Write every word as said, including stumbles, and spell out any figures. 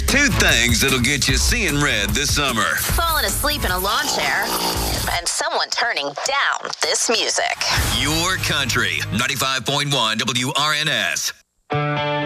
Two things that'll get you seeing red this summer. Falling asleep in a lawn chair, and someone turning down this music. Your country, ninety-five point one W R N S.